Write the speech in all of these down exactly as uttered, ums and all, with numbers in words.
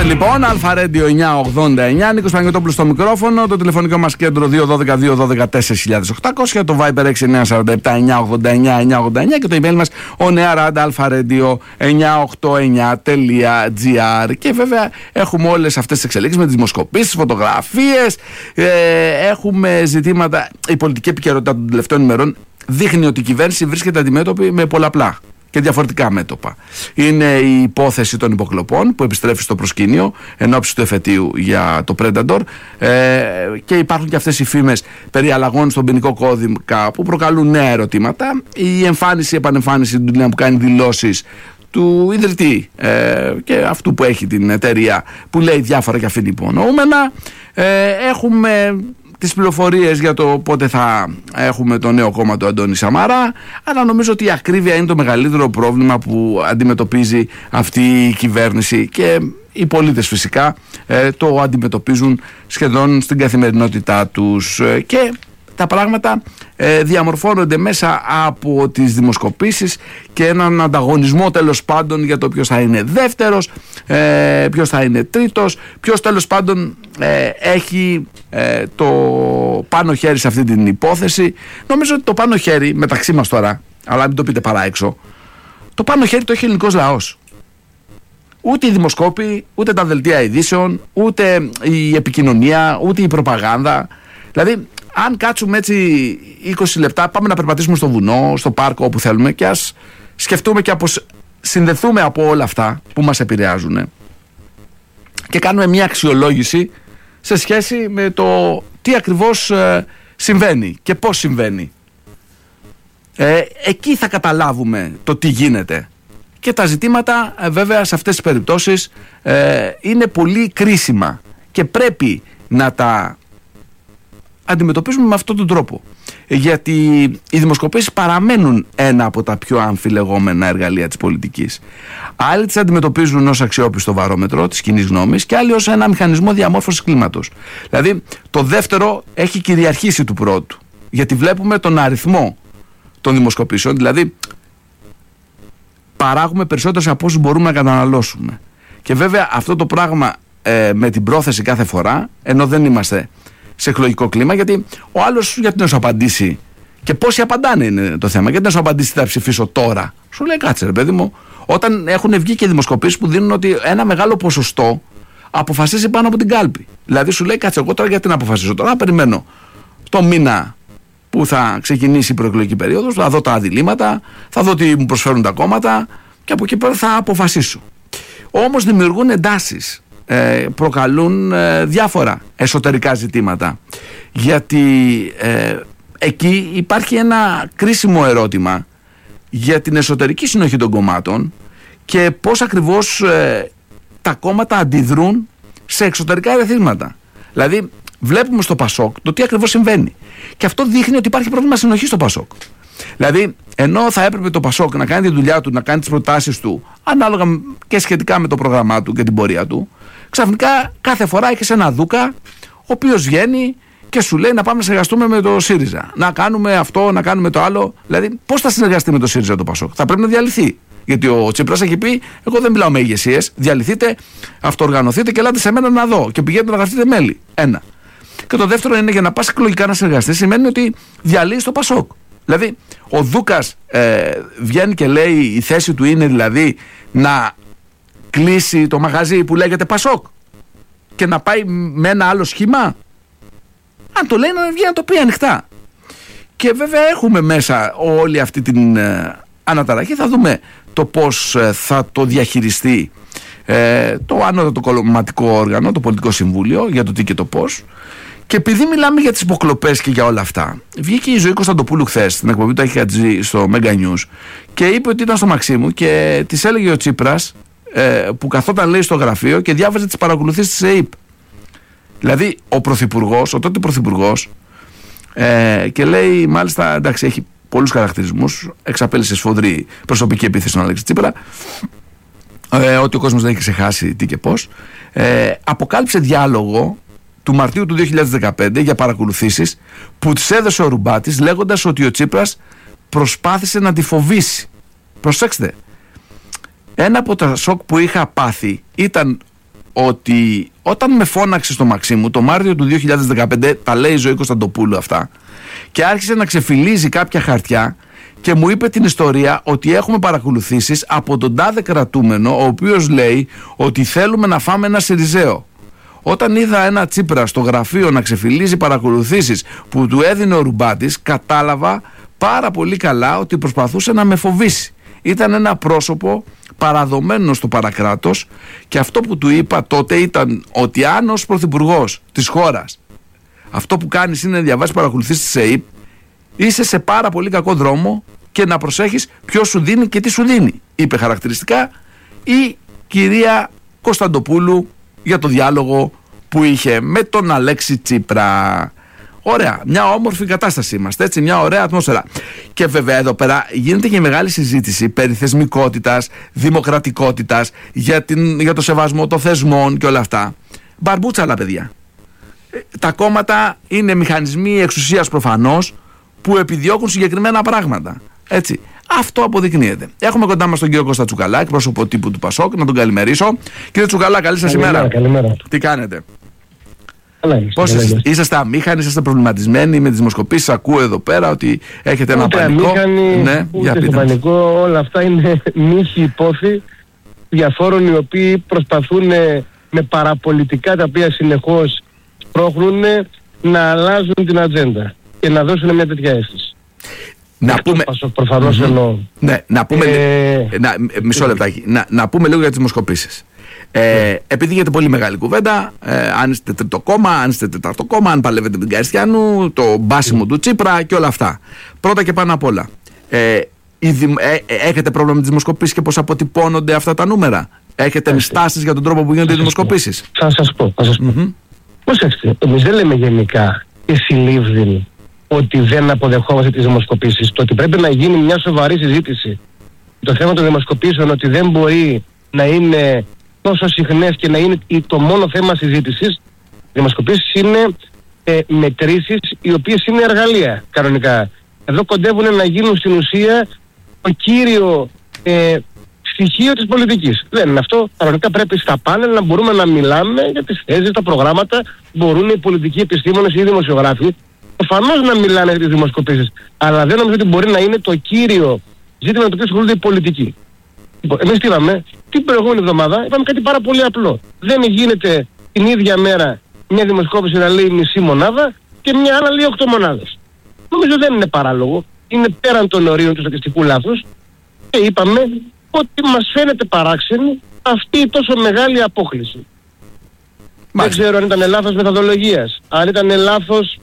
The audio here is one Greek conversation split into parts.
λοιπόν, Αλφαρέντιο εννιακόσια ογδόντα εννιά, Νίκος Παναγιωτόπουλος στο μικρόφωνο, το τηλεφωνικό μας κέντρο δύο ένα δύο δύο ένα δύο τέσσερα χιλιάδες οκτακόσια, το Viber έξι εννιά τέσσερα επτά εννιά ογδόντα εννιά εννιά ογδόντα εννιά και το email μας ο νεαράντα αλφαρέντιο εννιακόσια ογδόντα εννιά τελεία τζι άρ. Και βέβαια έχουμε όλες αυτές τις εξελίξεις με τις δημοσκοπήσεις, τις φωτογραφίες, ε, έχουμε ζητήματα. Η πολιτική επικαιρότητα των τελευταίων ημερών δείχνει ότι η κυβέρνηση βρίσκεται αντιμέτωπη με πολλαπλά και διαφορετικά μέτωπα. Είναι η υπόθεση των υποκλοπών που επιστρέφει στο προσκήνιο εν ώψη του εφετείου για το Predator, ε, και υπάρχουν και αυτές οι φήμες περί αλλαγών στον ποινικό κώδικα που προκαλούν νέα ερωτήματα. Η εμφάνιση, η επανεμφάνιση του που κάνει δηλώσεις του ιδρυτή ε, και αυτού που έχει την εταιρεία που λέει διάφορα και αφήνει υπονοούμενα. Ε, έχουμε τις πληροφορίες για το πότε θα έχουμε το νέο κόμμα του Αντώνη Σαμαρά, αλλά νομίζω ότι η ακρίβεια είναι το μεγαλύτερο πρόβλημα που αντιμετωπίζει αυτή η κυβέρνηση και οι πολίτες φυσικά ε, το αντιμετωπίζουν σχεδόν στην καθημερινότητά τους, ε, και τα πράγματα ε, διαμορφώνονται μέσα από τις δημοσκοπήσεις και έναν ανταγωνισμό τέλος πάντων για το ποιος θα είναι δεύτερος, ε, ποιος θα είναι τρίτος, ποιος τέλος πάντων ε, έχει ε, το πάνω χέρι σε αυτή την υπόθεση. Νομίζω ότι το πάνω χέρι μεταξύ μας τώρα, αλλά μην το πείτε παρά έξω, το πάνω χέρι το έχει ο ελληνικός λαός. Ούτε οι δημοσκόποι, ούτε τα δελτία ειδήσεων, ούτε η επικοινωνία, ούτε η προπαγάνδα. Δηλαδή, αν κάτσουμε έτσι είκοσι λεπτά, πάμε να περπατήσουμε στο βουνό, στο πάρκο, όπου θέλουμε, και ας σκεφτούμε και αποσ... συνδεθούμε από όλα αυτά που μας επηρεάζουν και κάνουμε μια αξιολόγηση σε σχέση με το τι ακριβώς ε, συμβαίνει και πώς συμβαίνει. Ε, εκεί θα καταλάβουμε το τι γίνεται. Και τα ζητήματα ε, βέβαια σε αυτές τις περιπτώσεις ε, είναι πολύ κρίσιμα και πρέπει να τα αντιμετωπίζουμε με αυτόν τον τρόπο. Γιατί οι δημοσκοπήσεις παραμένουν ένα από τα πιο αμφιλεγόμενα εργαλεία της πολιτικής. Άλλοι τις αντιμετωπίζουν ως αξιόπιστο βαρόμετρο της κοινής γνώμης και άλλοι ως ένα μηχανισμό διαμόρφωσης κλίματος. Δηλαδή το δεύτερο έχει κυριαρχήσει του πρώτου. Γιατί βλέπουμε τον αριθμό των δημοσκοπήσεων, δηλαδή παράγουμε περισσότερες από όσους μπορούμε να καταναλώσουμε. Και βέβαια αυτό το πράγμα ε, με την πρόθεση κάθε φορά, ενώ δεν είμαστε σε εκλογικό κλίμα, γιατί ο άλλος γιατί να σου απαντήσει και πόσοι απαντάνε είναι το θέμα, γιατί να σου απαντήσει θα ψηφίσω τώρα. Σου λέει κάτσε ρε παιδί μου, όταν έχουν βγει και δημοσκοπήσεις που δίνουν ότι ένα μεγάλο ποσοστό αποφασίζει πάνω από την κάλπη. Δηλαδή σου λέει κάτσε εγώ τώρα γιατί να αποφασίσω τώρα, να περιμένω το μήνα που θα ξεκινήσει η προεκλογική περίοδος, θα δω τα αντιλήμματα, θα δω τι μου προσφέρουν τα κόμματα και από εκεί πέρα θα αποφασίσω. Όμως δημιουργούν εντάσεις, ε, προκαλούν ε, διάφορα εσωτερικά ζητήματα, γιατί ε, εκεί υπάρχει ένα κρίσιμο ερώτημα για την εσωτερική συνοχή των κομμάτων και πώς ακριβώς ε, τα κόμματα αντιδρούν σε εξωτερικά ερεθίσματα. Δηλαδή βλέπουμε στο Πασόκ το τι ακριβώς συμβαίνει. Και αυτό δείχνει ότι υπάρχει πρόβλημα συνοχής στο Πασόκ. Δηλαδή, ενώ θα έπρεπε το Πασόκ να κάνει τη δουλειά του, να κάνει τις προτάσεις του, ανάλογα και σχετικά με το πρόγραμμά του και την πορεία του, ξαφνικά κάθε φορά έχεις ένα Δούκα, ο οποίος βγαίνει και σου λέει να πάμε να συνεργαστούμε με το ΣΥΡΙΖΑ. Να κάνουμε αυτό, να κάνουμε το άλλο. Δηλαδή, πώς θα συνεργαστεί με το ΣΥΡΙΖΑ το Πασόκ? Θα πρέπει να διαλυθεί. Γιατί ο Τσίπρας έχει πει: εγώ δεν μιλάω με ηγεσίες. Διαλυθείτε, αυτοοργανωθείτε και ελάτε σε μένα να δω. Και πηγαίνετε να γραφτείτε μέλη. Ένα. Και το δεύτερο είναι για να πας εκλογικά να συνεργαστείς, σημαίνει ότι διαλύεις το Πασόκ. Δηλαδή, ο Δούκας ε, βγαίνει και λέει η θέση του είναι δηλαδή να κλείσει το μαγαζί που λέγεται Πασόκ και να πάει με ένα άλλο σχήμα. Αν το λέει να βγει να το πει ανοιχτά. Και βέβαια έχουμε μέσα όλη αυτή την ε, αναταραχή. Θα δούμε το πώς ε, θα το διαχειριστεί ε, το ανώτατο κομματικό όργανο, το Πολιτικό Συμβούλιο, για το τι και το πώς. Και επειδή μιλάμε για τις υποκλοπές και για όλα αυτά, βγήκε η Ζωή Κωνσταντοπούλου χθες στην εκπομπή του Άκη Χατζή στο Mega News και είπε ότι ήταν στο Μαξίμου και της έλεγε ο Τσίπρας ε, που καθόταν λέει στο γραφείο και διάβαζε τις παρακολουθήσεις της ΕΥΠ. Δηλαδή ο πρωθυπουργός, ο τότε πρωθυπουργός, ε, και λέει μάλιστα εντάξει έχει πολλούς χαρακτηρισμούς, εξαπέλυσε σφοδρή προσωπική επίθεση στον Αλέξη Τσίπρα, ε, ότι ο κόσμος δεν έχει ξεχάσει τι και πώς, ε, αποκάλυψε διάλογο του Μαρτίου του δύο χιλιάδες δεκαπέντε για παρακολουθήσεις που τις έδωσε ο Ρουμπάτης λέγοντας ότι ο Τσίπρας προσπάθησε να τη φοβήσει. Προσέξτε, ένα από τα σοκ που είχα πάθει ήταν ότι όταν με φώναξε στο Μαξίμου το Μάρτιο του δύο χιλιάδες δεκαπέντε, τα λέει η Ζωή Κωνσταντοπούλου αυτά, και άρχισε να ξεφυλίζει κάποια χαρτιά και μου είπε την ιστορία ότι έχουμε παρακολουθήσεις από τον τάδε κρατούμενο, ο οποίος λέει ότι θέλουμε να φάμε ένα Σιριζέο. Όταν είδα ένα Τσίπρα στο γραφείο να ξεφυλίζει παρακολουθήσεις που του έδινε ο Ρουμπάτης, κατάλαβα πάρα πολύ καλά ότι προσπαθούσε να με φοβήσει. Ήταν ένα πρόσωπο παραδομένο στο παρακράτος, και αυτό που του είπα τότε ήταν ότι αν ως πρωθυπουργός της χώρας αυτό που κάνεις είναι να διαβάσεις παρακολουθήσεις της ΕΕΠ, είσαι σε πάρα πολύ κακό δρόμο, και να προσέχεις ποιος σου δίνει και τι σου δίνει, είπε χαρακτηριστικά η κυρία Κωνσταντοπούλου για το διάλογο που είχε με τον Αλέξη Τσίπρα. Ωραία, μια όμορφη κατάσταση είμαστε, έτσι, μια ωραία ατμόσφαιρα. Και βέβαια εδώ πέρα γίνεται και μεγάλη συζήτηση περί θεσμικότητας, δημοκρατικότητας, για, την, για το σεβασμό των θεσμών και όλα αυτά. Μπαρμπούτσαλα, παιδιά. Τα κόμματα είναι μηχανισμοί εξουσίας προφανώς, που επιδιώκουν συγκεκριμένα πράγματα. Έτσι. Αυτό αποδεικνύεται. Έχουμε κοντά μας τον κύριο Κώστα Τσουκαλά, εκπρόσωπο τύπου του Πασόκ, να τον καλημερίσω. Κύριε Τσουκαλά, καλή σας ημέρα. Καλημέρα. Τι κάνετε? Πώς είστε, είσαστε αμήχανοι, είσαστε προβληματισμένοι με τις δημοσκοπήσεις? Ακούω εδώ πέρα ότι έχετε ένα ούτε πανικό. Αμήχανοι, ναι, ούτε στο πανικό, όλα αυτά είναι μύθοι υπόθη διαφόρων οι οποίοι προσπαθούν με παραπολιτικά, τα οποία συνεχώς πρόχνουν, να αλλάζουν την ατζέντα και να δώσουν μια τέτοια αίσθηση. Να πούμε... Προφανώς mm-hmm. εννοώ. Ναι, να πούμε... Ε... Να, μισό λεπτάκι. Να, να πούμε λίγο για τις δημοσκοπήσεις. Ε, mm. Επειδή γίνεται πολύ μεγάλη κουβέντα, ε, αν είστε τρίτο κόμμα, αν είστε τετάρτο κόμμα, αν παλεύετε με την Καριστιανού, το μπάσιμο mm. του Τσίπρα και όλα αυτά. Πρώτα και πάνω απ' όλα, ε, δη, ε, ε, έχετε πρόβλημα με τις δημοσκοπήσεις και πώς αποτυπώνονται αυτά τα νούμερα? Έχετε ενστάσεις για τον τρόπο που γίνονται οι δημοσκοπήσεις? Θα σας πω, θα σας πω. Mm-hmm. Προσέξτε, εμείς δεν λέμε γενικά και συλλήβδιν ότι δεν αποδεχόμαστε τις δημοσκοπήσεις. Το ότι πρέπει να γίνει μια σοβαρή συζήτηση το θέμα των δημοσκοπήσεων, ότι δεν μπορεί να είναι τόσο συχνές και να είναι το μόνο θέμα συζήτησης. Οι δημοσκοπήσεις είναι ε, μετρήσεις οι οποίες είναι εργαλεία κανονικά. Εδώ κοντεύουν να γίνουν στην ουσία το κύριο ε, στοιχείο της πολιτικής. Δεν είναι αυτό. Κανονικά πρέπει στα πάνελ να μπορούμε να μιλάμε για τις θέσεις, τα προγράμματα. Μπορούν οι πολιτικοί επιστήμονες ή οι δημοσιογράφοι προφανώς να μιλάνε για τις δημοσκοπήσεις. Αλλά δεν νομίζω ότι μπορεί να είναι το κύριο ζήτημα το οποίο ασχολούνται οι πολιτικοί. Εμείς τι είπαμε? Την προηγούμενη εβδομάδα είπαμε κάτι πάρα πολύ απλό. Δεν γίνεται την ίδια μέρα μια δημοσκόπηση να λέει μισή μονάδα και μια άλλα λέει οκτώ μονάδες. Νομίζω δεν είναι παράλογο. Είναι πέραν των ορίων του στατιστικού λάθους. Και είπαμε ότι μας φαίνεται παράξενη αυτή η τόσο μεγάλη απόκληση. Μάλιστα. Δεν ξέρω αν ήταν λάθος μεθοδολογίας, αν ήταν λάθος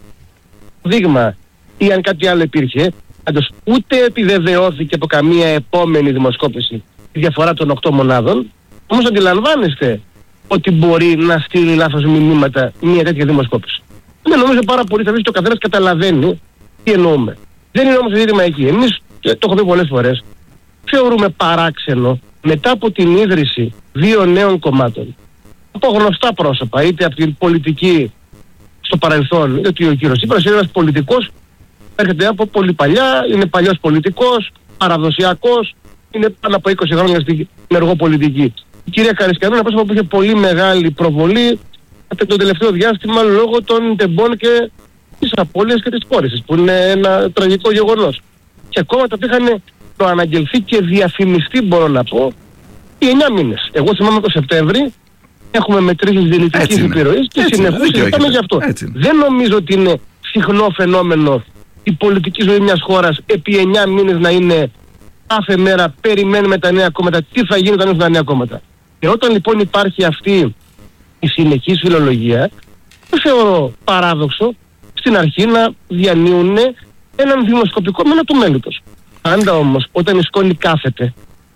δείγμα ή αν κάτι άλλο υπήρχε. Πάντως ούτε επιβεβαιώθηκε από καμία επόμενη δημοσκόπηση η διαφορά των οκτώ μονάδων. Όμως αντιλαμβάνεστε ότι μπορεί να στείλει λάθος μηνύματα μια τέτοια δημοσκόπηση. Δεν νομίζω πάρα πολύ σαφές, το καθένας καταλαβαίνει τι εννοούμε. Δεν είναι όμως το ζήτημα εκεί. Εμείς, το έχω πει πολλές φορές, θεωρούμε παράξενο μετά από την ίδρυση δύο νέων κομμάτων από γνωστά πρόσωπα, είτε από την πολιτική στο παρελθόν, είτε ο κύριος Τσίπρας είναι ένας πολιτικός, έρχεται από πολύ παλιά, είναι παλιός πολιτικός, παραδοσιακός, είναι πάνω από είκοσι χρόνια στην ενεργό πολιτική. Η κυρία Καριστιανού είναι ένα πρόσωπο που είχε πολύ μεγάλη προβολή το τελευταίο διάστημα λόγω των τεμπών και της απώλειας και της πώλησης, που είναι ένα τραγικό γεγονός. Και ακόμα τα είχαν προαναγγελθεί και διαφημιστεί, μπορώ να πω, οι εννιά μήνες. Εγώ θυμάμαι το Σεπτέμβρη, έχουμε μετρήσεις δυνητικής επιρροής και συνεχώς συζητάμε γι' αυτό. Δεν νομίζω ότι είναι συχνό φαινόμενο η πολιτική ζωή μιας χώρας επί εννιά μήνες να είναι κάθε μέρα περιμένουμε τα νέα κόμματα, τι θα γίνει όταν έρθουν τα νέα κόμματα. Και όταν λοιπόν υπάρχει αυτή η συνεχής φιλολογία, δεν θεωρώ παράδοξο στην αρχή να διανύουν έναν δημοσκοπικό με ένα του μέλητος. Πάντα όμως όταν η σκόνη κάθεται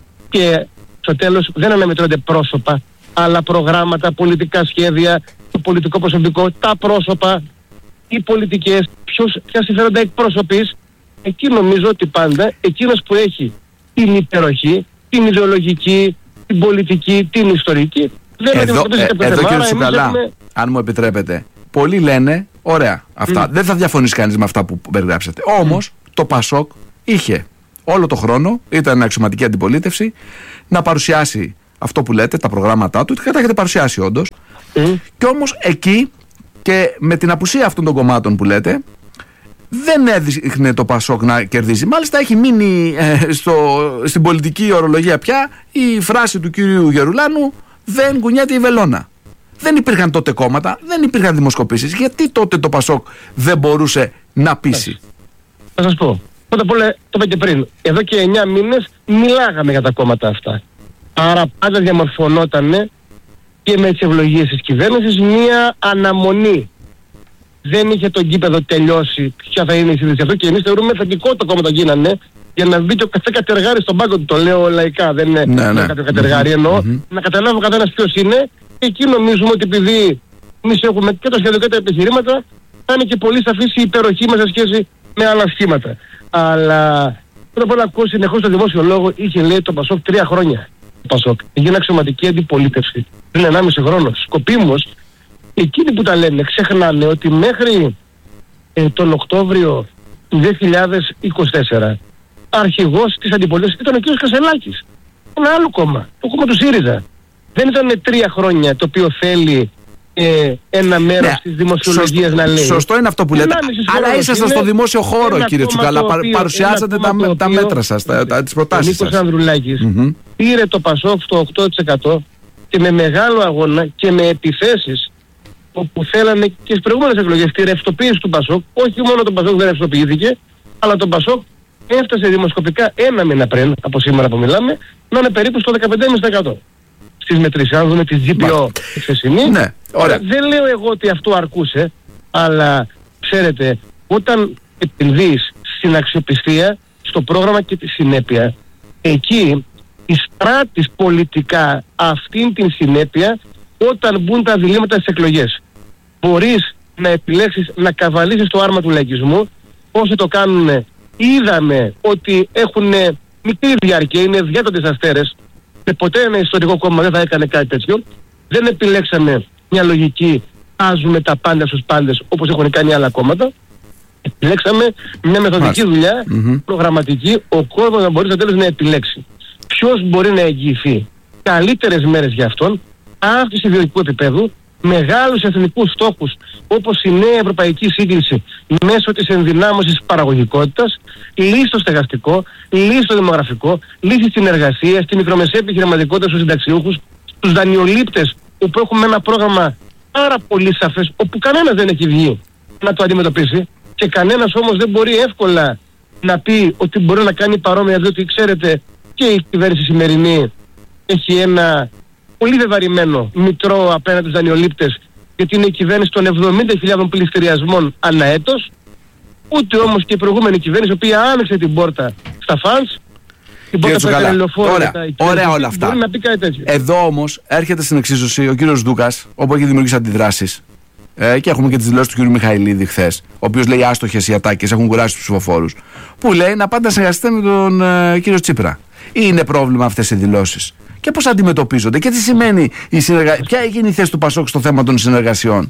και στο τέλος δεν αναμετρώνται πρόσωπα, αλλά προγράμματα, πολιτικά σχέδια, το πολιτικό προσωπικό, τα πρόσωπα, οι πολιτικές, ποιος, ποια συμφέροντα εκπροσωπείς, εκεί νομίζω ότι πάντα εκείνος που έχει την υπεροχή, την ιδεολογική, την πολιτική, την ιστορική, δεν εδώ, αντιμετωπίζει ε, εδώ κύριε Τσουκαλά, έχουμε... αν μου επιτρέπετε, πολλοί λένε, ωραία, αυτά, mm. δεν θα διαφωνήσει κανείς με αυτά που περιγράψατε. Όμως, mm. το Πασόκ είχε όλο το χρόνο, ήταν αξιωματική αντιπολίτευση, να παρουσιάσει αυτό που λέτε, τα προγράμματά του, τα έχετε παρουσιάσει όντως. Mm. Και όμως εκεί και με την απουσία αυτών των κομμάτων που λέτε, δεν έδειχνε το Πασόκ να κερδίζει. Μάλιστα έχει μείνει ε, στο, στην πολιτική ορολογία πια η φράση του κύριου Γερουλάνου, δεν κουνιέται η βελόνα. Δεν υπήρχαν τότε κόμματα, δεν υπήρχαν δημοσκοπήσεις. Γιατί τότε το Πασόκ δεν μπορούσε να πείσει? Θα σας πω. Πρώτα απ' όλα, το είπα και πριν, εδώ και εννιά μήνες μιλάγαμε για τα κόμματα αυτά. Άρα πάντα διαμορφωνόταν και με τις ευλογίες της κυβέρνησης μία αναμονή. Δεν είχε το γήπεδο τελειώσει ποια θα είναι η σύνδεση αυτό και εμείς θεωρούμε θετικό το κόμματα γίνανε για να μπει και ο κάθε κατεργάρι στον πάγκο του. Το λέω λαϊκά, δεν είναι ναι, ναι. κάποιο κατεργάρι, εννοώ mm-hmm. να καταλάβει ο καθένας ποιος είναι. Και εκεί νομίζουμε ότι επειδή εμείς έχουμε και τα σχέδια και τα επιχειρήματα, θα είναι και πολύ σαφής η υπεροχή μας σε σχέση με άλλα σχήματα. Αλλά πρώτα απ' όλα ακούω συνεχώς το δημόσιο λόγο, είχε λέει το Πασόκ τρία χρόνια. Το Πασόκ έγινε αξιωματική αντιπολίτευση πριν ενάμιση χρόνο. Σκοπίμως, εκείνοι που τα λένε ξεχνάνε ότι μέχρι ε, τον Οκτώβριο του δύο χιλιάδες είκοσι τέσσερα αρχηγός της αντιπολίτευσης ήταν ο κ. Κασελάκης. Ένα άλλο κόμμα, το κόμμα του ΣΥΡΙΖΑ. Δεν ήταν τρία χρόνια το οποίο θέλει ε, ένα μέρος ναι, της δημοσιολογίας σωστό, να λέει. Σωστό είναι αυτό που λέτε. Αλλά ήσασταν στο δημόσιο χώρο, κύριε Τσουκαλά. Παρουσιάσατε τα, τα, τα μέτρα σας, τα, τα, τις προτάσεις σας. Ο Νίκος Ανδρουλάκης mm-hmm. πήρε το Πασόκ στο οκτώ τοις εκατό και με μεγάλο αγώνα και με επιθέσεις όπου θέλανε και στις προηγούμενες εκλογές τη ρευστοποίηση του Πασόκ. Όχι μόνο το Πασόκ δεν ρευστοποιήθηκε, αλλά το Πασόκ έφτασε δημοσκοπικά ένα μήνα πριν, από σήμερα που μιλάμε, να είναι περίπου στο δεκαπέντε κόμμα πέντε τοις εκατό. Στις μετρήσεις, αν δούμε τη τζι πι ο χθεσινή. Ναι, ωραία. Δεν λέω εγώ ότι αυτό αρκούσε, αλλά ξέρετε, όταν επενδύεις στην αξιοπιστία, στο πρόγραμμα και τη συνέπεια, εκεί εισπράττεις πολιτικά αυτήν την συνέπεια όταν μπουν τα διλήμματα στις εκλογές. Μπορείς να επιλέξεις να καβαλήσεις το άρμα του λαϊκισμού, όσοι το κάνουν είδαμε ότι έχουν μικρή διάρκεια, είναι διάτοντες αστέρες. Και ποτέ ένα ιστορικό κόμμα δεν θα έκανε κάτι τέτοιο. Δεν επιλέξαμε μια λογική άζουμε τα πάντα στους πάντες όπως έχουν κάνει άλλα κόμματα. Επιλέξαμε μια μεθοδική δουλειά, mm-hmm. προγραμματική, ο κόσμος να μπορεί στο τέλος να επιλέξει. Ποιος μπορεί να εγγυηθεί καλύτερες μέρες για αυτόν, αύξηση βιωτικού επίπεδου, μεγάλους εθνικούς στόχους όπως η νέα ευρωπαϊκή σύγκληση μέσω της ενδυνάμωσης παραγωγικότητας, λύση στο στεγαστικό, λύση στο δημογραφικό, λύση στην εργασία, στη μικρομεσαία επιχειρηματικότητα στους συνταξιούχους, στους δανειολήπτες, όπου έχουμε ένα πρόγραμμα πάρα πολύ σαφές, όπου κανένας δεν έχει βγει να το αντιμετωπίσει και κανένας όμως δεν μπορεί εύκολα να πει ότι μπορεί να κάνει παρόμοια, διότι ξέρετε και η κυβέρνηση σημερινή έχει ένα πολύ βεβαρημένο μητρό απέναντι στους δανειολήπτες, γιατί είναι η κυβέρνηση των εβδομήντα χιλιάδων πληστηριασμών ανά έτος, ούτε όμως και η προηγούμενη κυβέρνηση, η οποία άνοιξε την πόρτα στα φανς, την πόρτα που έκανε λεωφόρο. Ωραία, ωραία όλα αυτά. Μπορεί να πει κάτι τέτοιο. Εδώ όμως έρχεται στην εξίσωση ο κύριος Δούκας, όπου έχει δημιουργήσει αντιδράσεις. Ε, και έχουμε και τις δηλώσεις του κ. Μιχαηλίδη χθες, ο οποίος λέει άστοχες οι ατάκες, έχουν κουράσει τους ψηφοφόρους. Που λέει να πάτε να συνεργαστείτε με τον ε, κύριο Τσίπρα. Είναι πρόβλημα αυτές οι δηλώσεις? Και πώς αντιμετωπίζονται και τι σημαίνει η συνεργασία? Ποια έγινε η θέση του Πασόκ στο θέμα των συνεργασιών?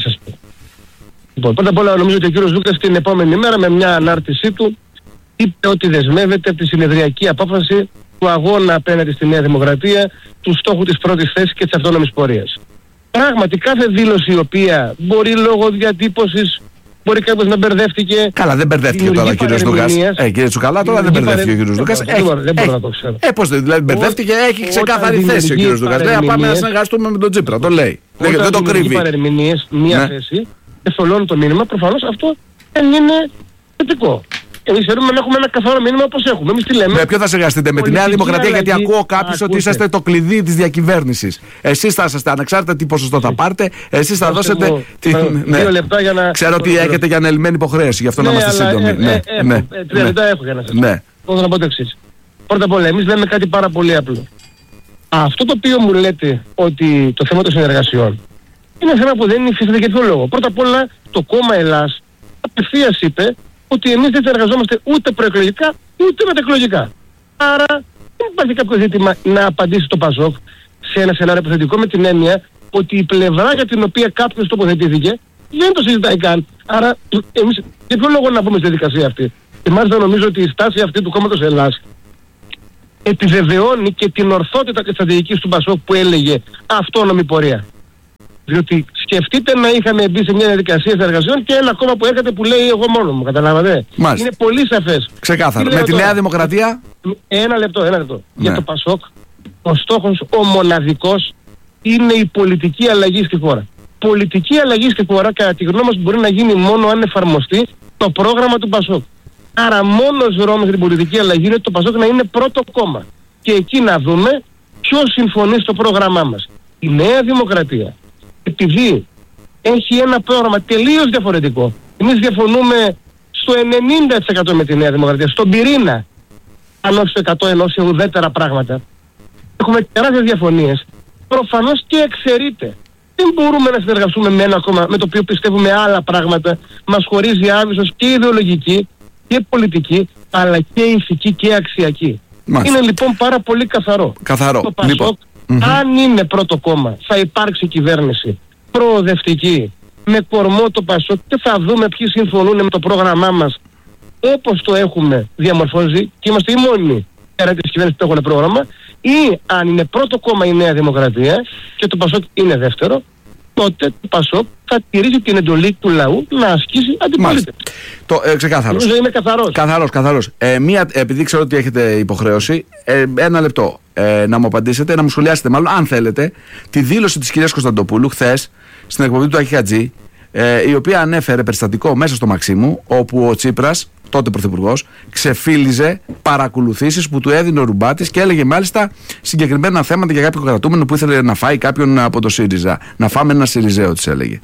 Λοιπόν, πρώτα απ' όλα νομίζω ότι ο κύριος Δούκας την επόμενη μέρα με μια ανάρτησή του είπε ότι δεσμεύεται από τη συνεδριακή απόφαση του αγώνα απέναντι στη Νέα Δημοκρατία, του στόχου της πρώτης θέσης και της αυτόνομης πορείας. Πράγματι κάθε δήλωση η οποία μπορεί λόγω διατύπωσης, μπορεί κάποιος να μπερδεύτηκε. Καλά, δεν μπερδεύτηκε τώρα ο κύριος Δούκας. Ε, κύριε Τσουκαλά, τώρα δεν μπερδεύτηκε ο κύριος Δούκας. Δεν μπορώ να το ξέρω. Ε, πώς δηλαδή μπερδεύτηκε, έχει ξεκάθαρη θέση ο κύριος Δούκας. Λέει, πάμε να συνεργαστούμε με τον Τσίπρα, το λέει. Δεν το κρύβει. Παρερμηνίες, μία θέση, εφολώνει το μήνυμα, προφανώς αυτό δεν είναι θετικό. Εμείς θέλουμε να έχουμε ένα καθαρό μήνυμα όπως έχουμε. Εμείς τι λέμε? Με ποιο θα συνεργαστείτε, με τη Νέα Δημοκρατία? Γιατί ακούω κάποιους ότι είσαστε το κλειδί της διακυβέρνησης. Εσείς θα είσαστε ανεξάρτητα τι ποσοστό θα πάρετε, εσείς θα δώσετε. Δύο λεπτά για να. Ξέρω ότι έχετε για ανελημμένη υποχρέωση, γι' αυτό να είμαστε σύντομοι. Τρία λεπτά έχω για να σας πω. Πώς να πω το εξής. Πρώτα απ' όλα, εμείς λέμε κάτι πάρα πολύ απλό. Αυτό το οποίο μου λέτε ότι το θέμα των συνεργασιών είναι θέμα που δεν υφίσταται για ποιο λόγο. Πρώτα απ' όλα, το κόμμα Ελλάς απευθείας είπε ότι εμείς δεν θα εργαζόμαστε ούτε προεκλογικά ούτε μεταεκλογικά. Άρα δεν υπάρχει κάποιο ζήτημα να απαντήσει το Πασόκ σε ένα σενάριο υποθετικό, με την έννοια ότι η πλευρά για την οποία κάποιος τοποθετήθηκε δεν το συζητάει καν. Άρα εμείς για ποιο λόγο να πούμε στη διαδικασία αυτή? Και μάλιστα νομίζω ότι η στάση αυτή του κόμματος Ελλάς επιβεβαιώνει και την ορθότητα της στρατηγικής του Πασόκ που έλεγε αυτόνομη πορεία. Διότι σκεφτείτε να είχαμε μπει σε μια διαδικασία εργασιών και ένα κόμμα που έρχεται που λέει εγώ μόνο μου, καταλάβατε. Μάλιστα. Είναι πολύ σαφές. Ξεκάθαρο. Με τη τώρα, Νέα Δημοκρατία. Ένα λεπτό, ένα λεπτό. Ναι. Για το Πασόκ, ο στόχος ο μοναδικός είναι η πολιτική αλλαγή στη χώρα. Πολιτική αλλαγή στη χώρα, κατά τη γνώμη μας, μπορεί να γίνει μόνο αν εφαρμοστεί το πρόγραμμα του Πασόκ. Άρα μόνος δρόμος για την πολιτική αλλαγή είναι το Πασόκ να είναι πρώτο κόμμα. Και εκεί να δούμε ποιος συμφωνεί στο πρόγραμμά μας. Η Νέα Δημοκρατία, επειδή έχει ένα πρόγραμμα τελείως διαφορετικό, εμείς διαφωνούμε στο ενενήντα τοις εκατό με τη Νέα Δημοκρατία, στον πυρήνα, αν όχι στο εκατό ενό σε ουδέτερα πράγματα. Έχουμε τεράστιες διαφωνίες. Προφανώς και εξαιρείται. Δεν μπορούμε να συνεργαστούμε με ένα κόμμα με το οποίο πιστεύουμε άλλα πράγματα. Μας χωρίζει άβυσος και ιδεολογική και πολιτική, αλλά και ηθική και αξιακή. Μάλιστα. Είναι λοιπόν πάρα πολύ καθαρό. Καθαρό. Το Πασόκ, λοιπόν. αν είναι πρώτο κόμμα, θα υπάρξει κυβέρνηση προοδευτική με κορμό το Πασόκ και θα δούμε ποιοι συμφωνούν με το πρόγραμμά μας όπως το έχουμε διαμορφώσει και είμαστε οι μόνοι πέρα της κυβέρνησης που έχουν πρόγραμμα, ή αν είναι πρώτο κόμμα η Νέα Δημοκρατία και το Πασόκ είναι δεύτερο, τότε το Πασόκ θα τηρήσει την εντολή του λαού να ασκήσει αντιπολίτευση. Το ε, ξεκάθαρος. Είμαι καθαρός. Καθαρός, καθαρός. Ε, μία, επειδή ξέρω ότι έχετε υποχρέωση, ε, ένα λεπτό ε, να μου απαντήσετε, να μου σχολιάσετε μάλλον, αν θέλετε, τη δήλωση της κυρίας Κωνσταντοπούλου χθες στην εκπομπή του Άκη Χατζή, ε, η οποία ανέφερε περιστατικό μέσα στο Μαξίμου, όπου ο Τσίπρας, τότε πρωθυπουργός, ξεφύλιζε παρακολουθήσεις που του έδινε ο Ρουμπάτης και έλεγε μάλιστα συγκεκριμένα θέματα για κάποιον κρατούμενο που ήθελε να φάει κάποιον από το ΣΥΡΙΖΑ. Να φάμε ένα ΣΥΡΙΖΑΙΟ, της έλεγε.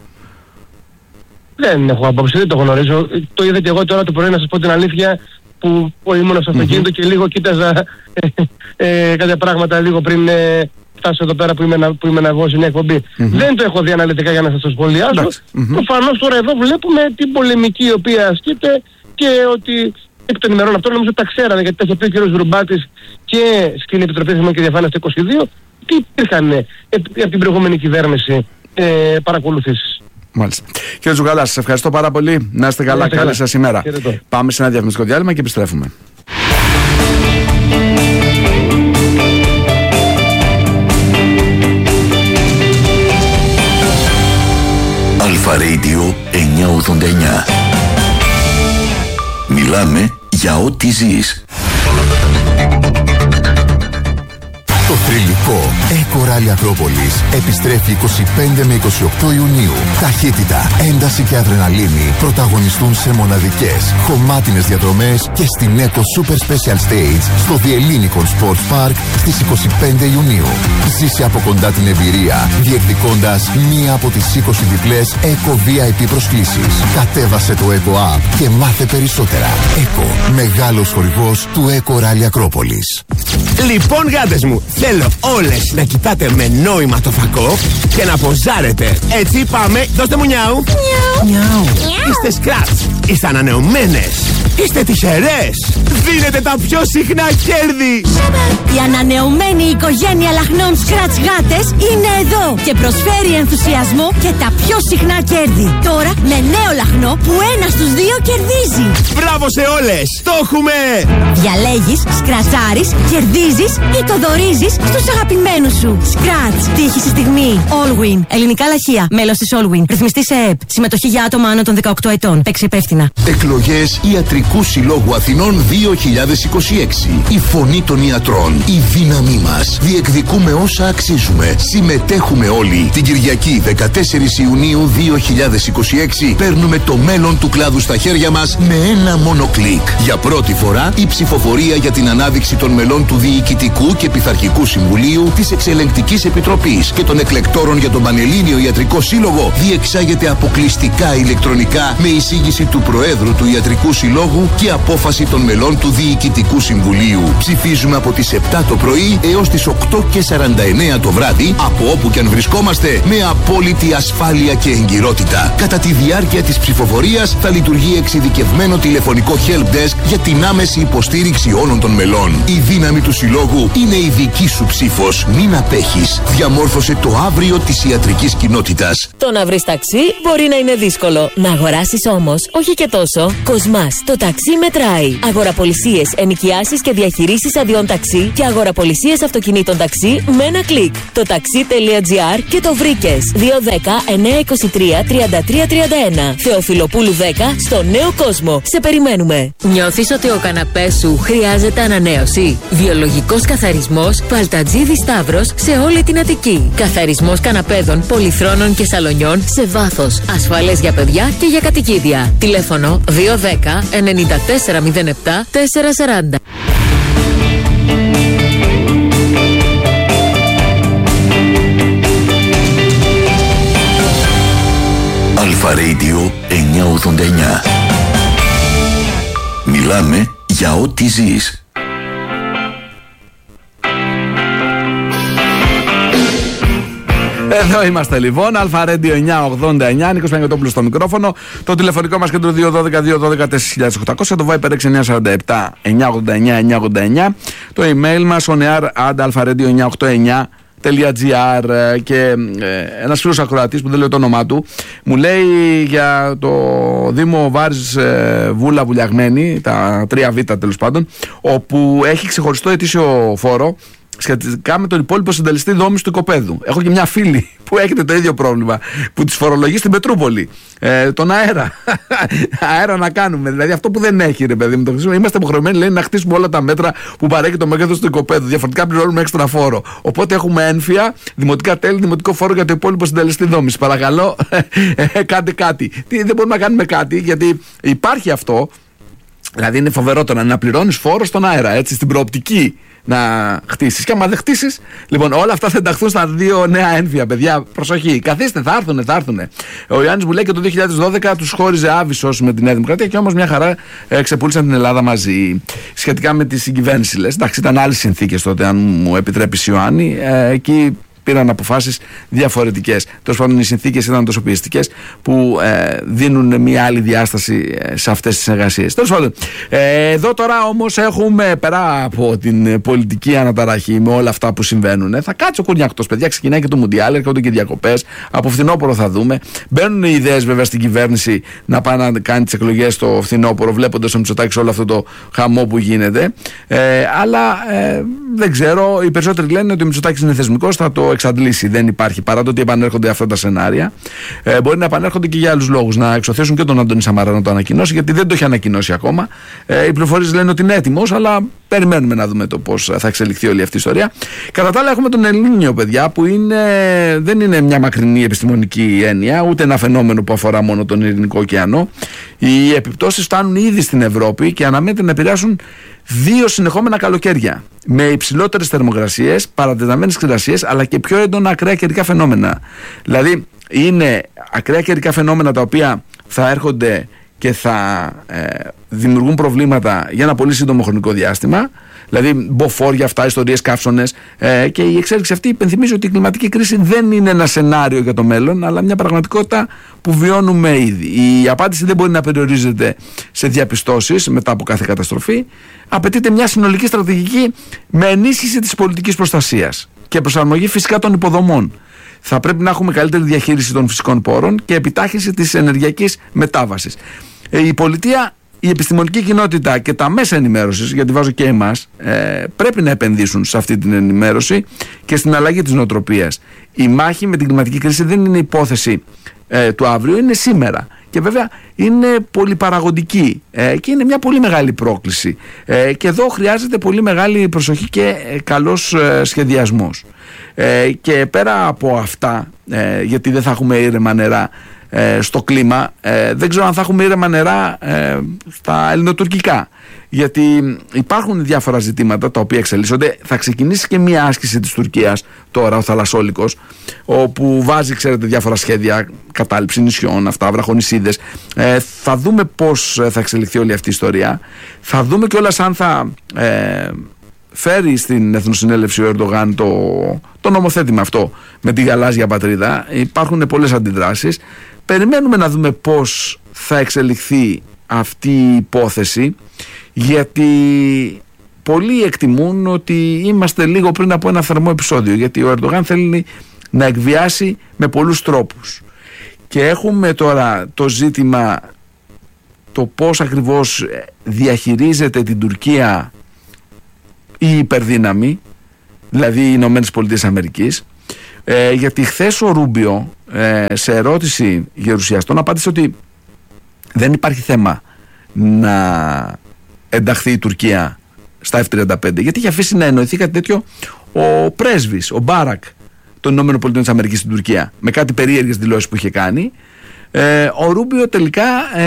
Δεν έχω απόψη, δεν το γνωρίζω. Το είδα και εγώ τώρα το πρωί, να σας πω την αλήθεια, που ήμουν στο αυτοκίνητο mm-hmm. και λίγο κοίταζα ε, ε, κάποια πράγματα λίγο πριν ε, φτάσω εδώ πέρα που είμαι, να, που είμαι να βγω σε μια εκπομπή. Mm-hmm. Δεν το έχω δει αναλυτικά για να σας το σχολιάσω. Mm-hmm. Προφανώς τώρα εδώ βλέπουμε την πολεμική η οποία ασκείται και ότι εκ των ημερών αυτών νομίζω τα ξέρανε, γιατί τα είχε πει ο κ. Ρουμπάτης και στην Επιτροπή Θεμών και Διαφάνειας το είκοσι δύο τι υπήρχαν ε, από την προηγούμενη κυβέρνηση ε, παρακολουθήσεις. Μάλιστα. Κύριε Τζουγαλά, σας ευχαριστώ πάρα πολύ. Να είστε καλά. Καλή σας ημέρα. Πάμε σε ένα διαφημιστικό διάλειμμα και επιστρέφουμε. Αλφα Radio εννιακόσια ογδόντα εννιά. Μιλάμε για ό,τι ζεις. Το θρυλικό Eco-Rally Ακρόπολης επιστρέφει είκοσι πέντε με είκοσι οκτώ Ιουνίου. Ταχύτητα, ένταση και αδρεναλίνη πρωταγωνιστούν σε μοναδικές, χωμάτινες διαδρομές και στην Eco Super Special Stage στο The Ellinikon Sports Park στις είκοσι πέντε Ιουνίου. Ζήσε από κοντά την εμπειρία, διεκδικώντας μία από τις είκοσι διπλές Eco βι άι πι προσκλήσεις. Κατέβασε το Eco App και μάθε περισσότερα. Eco, μεγάλος χορηγός του Eco-Rally Ακρόπολης. Λοιπόν, γάτες μου, θέλω όλες να κοιτάτε με νόημα το φακό και να ποζάρετε. Έτσι πάμε, δώστε μου νιάου. Νιάου. Είστε σκράτς, είστε ανανεωμένες, είστε τυχερές. Δίνετε τα πιο συχνά κέρδη. Η ανανεωμένη οικογένεια λαχνών σκράτς γάτες είναι εδώ και προσφέρει ενθουσιασμό και τα πιο συχνά κέρδη. Τώρα με νέο λαχνό που ένα στους δύο κερδίζει. Μπράβο σε όλες, το έχουμε. Διαλέγεις, σκρατσάρεις, κερδίζεις ή το δωρίζεις στους αγαπημένους σου. Σκράτς, τύχη στη στιγμή. Allwin, ελληνικά λαχεία, μέλος της Allwin. Ρυθμιστή σε ΕΕΠ. Συμμετοχή για άτομα άνω των δεκαοκτώ ετών. Παίξε υπεύθυνα. Εκλογές Ιατρικού Συλλόγου Αθηνών δύο χιλιάδες είκοσι έξι. Η φωνή των ιατρών. Η δύναμή μας. Διεκδικούμε όσα αξίζουμε. Συμμετέχουμε όλοι. Την Κυριακή δεκατέσσερις Ιουνίου δύο χιλιάδες είκοσι έξι παίρνουμε το μέλλον του κλάδου στα χέρια μας με ένα μόνο κλικ. Για πρώτη φορά η ψηφοφορία για την ανάδειξη των μελών του Διοικητικού και Πειθαρχικού Συμβουλίου, της Εξελεγκτικής Επιτροπής και των εκλεκτόρων για τον Πανελλήνιο Ιατρικό Σύλλογο διεξάγεται αποκλειστικά ηλεκτρονικά με εισήγηση του Προέδρου του Ιατρικού Συλλόγου και απόφαση των μελών του Διοικητικού Συμβουλίου. Ψηφίζουμε από τις επτά το πρωί έως τις οκτώ και σαράντα εννέα το βράδυ, από όπου και αν βρισκόμαστε, με απόλυτη ασφάλεια και εγκυρότητα. Κατά τη διάρκεια της ψηφοφορίας θα λειτουργεί εξειδικευμένο τηλεφωνικό help desk για την άμεση υποστήριξη όλων των μελών. Η δύναμη του Συλλόγου είναι η δική σου ψήφος. Μην απέχεις. Διαμόρφωσε το αύριο της ιατρικής κοινότητας. Το να βρεις ταξί μπορεί να είναι δύσκολο. Να αγοράσεις όμως όχι και τόσο. Κοσμάς, το ταξί ταξί μετράει. Αγοραπολισίες, ενοικιάσεις και διαχειρήσεις αδειών ταξί και αγοραπολισίες αυτοκινήτων ταξί με ένα κλικ. Το taxi.gr και το βρήκες. δύο ένα μηδέν εννιά δύο τρία τριάντα τρία τριάντα ένα. Θεοφιλοπούλου δέκα στο Νέο Κόσμο. Σε περιμένουμε. Νιώθεις ότι ο καναπές σου χρειάζεται ανανέωση? Βιολογικός καθαρισμός Παλτατζίδη Σταύρος σε όλη την Αττική. Καθαρισμός καναπέδων, πολυθρόνων και σαλονιών σε βάθος. Ασφαλές για παιδιά και για κατοικίδια. Τηλέφωνο δύο ένα μηδέν εννιά τέσσερα μηδέν επτά τέσσερα σαράντα. Αλφα Radio εννιακόσια ογδόντα εννιά. Μιλάμε για ό,τι ζεις. Εδώ είμαστε λοιπόν, Αλφα Radio εννιακόσια ογδόντα εννιά, Νίκος Παναγιωτόπουλος στο μικρόφωνο. Το τηλεφωνικό μας κέντρο δύο ένα δύο δύο ένα δύο τέσσερα οκτακόσια, το Viper έξι εννιά τέσσερα επτά εννιά ογδόντα εννιά εννιά ογδόντα εννιά, το email μας oneair at alpha-radio εννιακόσια ογδόντα εννιά τελεία τζι άρ. Και ε, ένας φίλος ακροατής που δεν λέει το όνομά του μου λέει για το Δήμο Βάρης ε, Βούλα Βουλιαγμένη, τα τρία β τέλος πάντων, όπου έχει ξεχωριστό ετήσιο φόρο σχετικά με τον υπόλοιπο συντελεστή δόμηση του οικοπαίδου. Έχω και μια φίλη που έχετε το ίδιο πρόβλημα, που τις φορολογεί στην Πετρούπολη. Ε, τον αέρα. Αέρα να κάνουμε. Δηλαδή αυτό που δεν έχει, ρε παιδί μου, το χρησιμο... Είμαστε υποχρεωμένοι, λέει, να χτίσουμε όλα τα μέτρα που παρέχει το μέγεθος του οικοπαίδου. Διαφορετικά πληρώνουμε έξτρα φόρο. Οπότε έχουμε ένφια, δημοτικά τέλη, δημοτικό φόρο για το υπόλοιπο συντελεστή δόμηση. Παρακαλώ, κάντε κάτι. Τι, δεν μπορούμε να κάνουμε κάτι, γιατί υπάρχει αυτό. Δηλαδή είναι φοβερό τώρα να πληρώνεις φόρο στον αέρα, έτσι, στην προοπτική να χτίσεις. Και άμα δεν χτίσεις, λοιπόν, όλα αυτά θα ενταχθούν στα δύο νέα ένφια, παιδιά. Προσοχή, καθίστε, θα έρθουνε, θα έρθουνε. Ο Ιωάννης μου λέει και το δύο χιλιάδες δώδεκα τους χώριζε Άβυσσος με τη Νέα Δημοκρατία και όμως μια χαρά ε, ξεπούλησαν την Ελλάδα μαζί. Σχετικά με τη συγκυβέρνηση, λες. Εντάξει, ήταν άλλες συνθήκες τότε, αν μου επιτρέπεις, Ιωάννη. Ε, εκεί πήραν αποφάσεις διαφορετικές. Τέλος πάντων, οι συνθήκες ήταν τόσο πιεστικές που ε, δίνουν μια άλλη διάσταση σε αυτές τις εργασίες. Τέλος πάντων, ε, εδώ τώρα όμως έχουμε, πέρα από την πολιτική αναταραχή με όλα αυτά που συμβαίνουν, θα κάτσει ο κουρνιακτός, παιδιά. Ξεκινάει και το Μουντιάλ, έρχονται και διακοπές. Από φθινόπωρο θα δούμε. Μπαίνουν οι ιδέες βέβαια στην κυβέρνηση να πάει να κάνει τις εκλογές το φθινόπωρο, βλέποντας ο Μητσοτάκης όλο αυτό το χαμό που γίνεται. Ε, αλλά ε, δεν ξέρω, οι περισσότεροι λένε ότι ο Μητσοτάκης είναι θεσμικός, θα το εξαντλήσει. Δεν υπάρχει, παρά το ότι επανέρχονται αυτά τα σενάρια. Ε, μπορεί να επανέρχονται και για άλλους λόγους. Να εξωθήσουν και τον Αντώνη Σαμαρά να το ανακοινώσει, γιατί δεν το έχει ανακοινώσει ακόμα. Ε, οι πληροφορίες λένε ότι είναι έτοιμος, αλλά περιμένουμε να δούμε το πώς θα εξελιχθεί όλη αυτή η ιστορία. Κατά τα άλλα, έχουμε τον Ελνίνιο, παιδιά, που είναι, δεν είναι μια μακρινή επιστημονική έννοια, ούτε ένα φαινόμενο που αφορά μόνο τον Ειρηνικό ωκεανό. Οι επιπτώσεις φτάνουν ήδη στην Ευρώπη και αναμένεται να επηρεάσουν δύο συνεχόμενα καλοκαίρια. Με υψηλότερες θερμοκρασίες, παρατεταμένες ξηρασίες, αλλά και πιο έντονα ακραία καιρικά φαινόμενα. Δηλαδή, είναι ακραία καιρικά φαινόμενα τα οποία θα έρχονται και θα ε, δημιουργούν προβλήματα για ένα πολύ σύντομο χρονικό διάστημα. Δηλαδή, μποφόρια, αυτά, ιστορίες, καύσονες. Ε, και η εξέλιξη αυτή υπενθυμίζει ότι η κλιματική κρίση δεν είναι ένα σενάριο για το μέλλον, αλλά μια πραγματικότητα που βιώνουμε ήδη. Η απάντηση δεν μπορεί να περιορίζεται σε διαπιστώσεις μετά από κάθε καταστροφή. Απαιτείται μια συνολική στρατηγική με ενίσχυση της πολιτικής προστασίας και προσαρμογή φυσικά των υποδομών. Θα πρέπει να έχουμε καλύτερη διαχείριση των φυσικών πόρων και επιτάχυνση της ενεργειακής μετάβασης. Ε, η πολιτεία, η επιστημονική κοινότητα και τα μέσα ενημέρωσης, γιατί βάζω και εμάς, ε, πρέπει να επενδύσουν σε αυτή την ενημέρωση και στην αλλαγή της νοοτροπίας. Η μάχη με την κλιματική κρίση δεν είναι υπόθεση ε, του αύριο, είναι σήμερα. Και βέβαια είναι πολυπαραγωγική ε, και είναι μια πολύ μεγάλη πρόκληση. Ε, και εδώ χρειάζεται πολύ μεγάλη προσοχή και ε, καλός ε, σχεδιασμός. Ε, και πέρα από αυτά, ε, γιατί δεν θα έχουμε ήρεμα νερά ε, στο κλίμα, ε, δεν ξέρω αν θα έχουμε ήρεμα νερά ε, στα ελληνοτουρκικά. Γιατί υπάρχουν διάφορα ζητήματα τα οποία εξελίσσονται. Θα ξεκινήσει και μια άσκηση της Τουρκίας τώρα, ο Θαλασσόλικος, όπου βάζει, ξέρετε, διάφορα σχέδια κατάληψη νησιών, αυτά, βραχονησίδες. Ε, θα δούμε πώς θα εξελιχθεί όλη αυτή η ιστορία. Θα δούμε κιόλας αν θα ε, φέρει στην Εθνοσυνέλευση ο Ερντογάν το, το νομοθέτημα αυτό με τη γαλάζια πατρίδα. Υπάρχουν πολλές αντιδράσεις. Περιμένουμε να δούμε πώς θα εξελιχθεί αυτή η υπόθεση, γιατί πολλοί εκτιμούν ότι είμαστε λίγο πριν από ένα θερμό επεισόδιο, γιατί ο Ερντογάν θέλει να εκβιάσει με πολλούς τρόπους. Και έχουμε τώρα το ζήτημα το πώς ακριβώς διαχειρίζεται την Τουρκία η υπερδύναμη, δηλαδή οι Ηνωμένες Πολιτείες Αμερικής, ε, γιατί χθες ο Ρούμπιο ε, σε ερώτηση γερουσιαστών απάντησε ότι δεν υπάρχει θέμα να ενταχθεί η Τουρκία στα εφ τριάντα πέντε, γιατί είχε αφήσει να εννοηθεί κάτι τέτοιο ο πρέσβης, ο Μπάρακ των Ηνωμένων Πολιτείων της Αμερικής στην Τουρκία, με κάτι περίεργες δηλώσεις που είχε κάνει. Ε, ο Ρούμπιο τελικά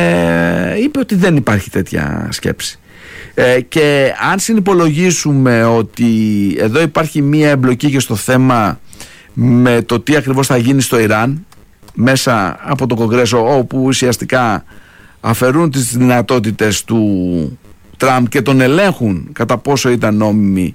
ε, είπε ότι δεν υπάρχει τέτοια σκέψη. Ε, και αν συνυπολογίσουμε ότι εδώ υπάρχει μία εμπλοκή και στο θέμα με το τι ακριβώς θα γίνει στο Ιράν μέσα από το Κογκρέσο, όπου ουσιαστικά αφαιρούν τις δυνατότητες του Τραμπ και τον ελέγχουν κατά πόσο ήταν νόμιμη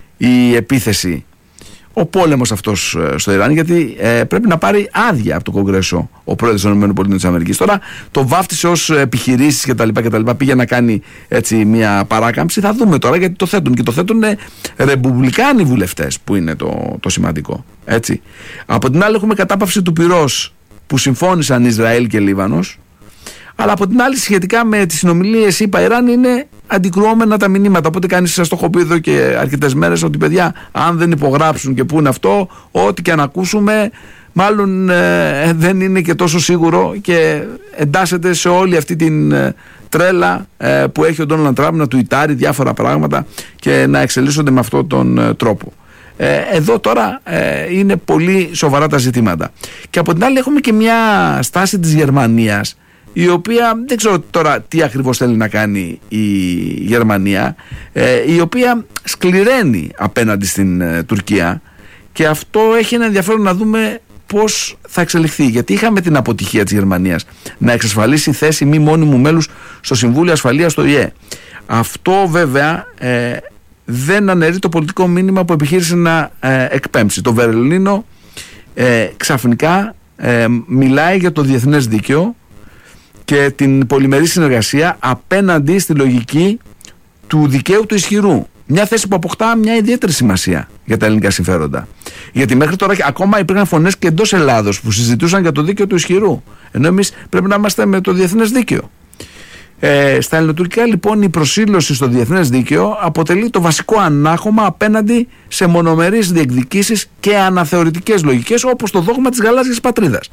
η επίθεση, ο πόλεμος αυτός στο Ιράν, γιατί ε, πρέπει να πάρει άδεια από το Κογκρέσο ο πρόεδρος των ΗΠΑ. Τώρα το βάφτισε ως επιχειρήσεις κτλ. Πήγε να κάνει έτσι μια παράκαμψη. Θα δούμε τώρα, γιατί το θέτουν και το θέτουν ρεπουμπλικάνοι βουλευτές, που είναι το, το σημαντικό. Έτσι. Από την άλλη έχουμε κατάπαυση του πυρός που συμφώνησαν Ισραήλ και Λίβανος. Αλλά από την άλλη, σχετικά με τις συνομιλίες ΗΠΑ-Ιράν, είναι αντικρουόμενα τα μηνύματα. Οπότε κανείς, σας το έχω πει εδώ και αρκετές μέρες, ότι παιδιά, αν δεν υπογράψουν και πούνε αυτό, ό,τι και αν ακούσουμε, μάλλον ε, δεν είναι και τόσο σίγουρο και εντάσσεται σε όλη αυτή την ε, τρέλα ε, που έχει ο Ντόναλντ Τραμπ να τουιτάρει διάφορα πράγματα και να εξελίσσονται με αυτόν τον ε, τρόπο. Ε, εδώ τώρα ε, είναι πολύ σοβαρά τα ζητήματα. Και από την άλλη έχουμε και μια στάση της Γερμανίας, η οποία δεν ξέρω τώρα τι ακριβώς θέλει να κάνει η Γερμανία, ε, η οποία σκληραίνει απέναντι στην ε, Τουρκία, και αυτό έχει ένα ενδιαφέρον να δούμε πώς θα εξελιχθεί, γιατί είχαμε την αποτυχία της Γερμανίας να εξασφαλίσει θέση μη μόνιμου μέλους στο Συμβούλιο Ασφαλείας του Ο Η Ε. Αυτό βέβαια ε, δεν αναιρεί το πολιτικό μήνυμα που επιχείρησε να ε, εκπέμψει. Το Βερολίνο ε, ξαφνικά ε, μιλάει για το διεθνές δίκαιο και την πολυμερή συνεργασία απέναντι στη λογική του δικαίου του ισχυρού. Μια θέση που αποκτά μια ιδιαίτερη σημασία για τα ελληνικά συμφέροντα. Γιατί μέχρι τώρα ακόμα υπήρχαν φωνές και εντός Ελλάδος που συζητούσαν για το δίκαιο του ισχυρού, ενώ εμείς πρέπει να είμαστε με το διεθνές δίκαιο. Ε, στα ελληνοτουρκικά λοιπόν η προσήλωση στο διεθνές δίκαιο αποτελεί το βασικό ανάχωμα απέναντι σε μονομερείς διεκδικήσεις και αναθεωρητικές λογικές, όπως το δόγμα της γαλάζιας πατρίδας.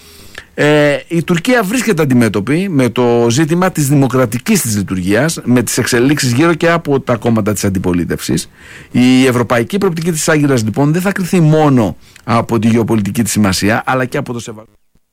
Ε, η Τουρκία βρίσκεται αντιμέτωπη με το ζήτημα της δημοκρατικής της λειτουργίας, με τις εξελίξεις γύρω και από τα κόμματα της αντιπολίτευσης. Η ευρωπαϊκή προοπτική της Άγκυρας λοιπόν δεν θα κριθεί μόνο από τη γεωπολιτική της σημασία, αλλά και από το σεβασμό.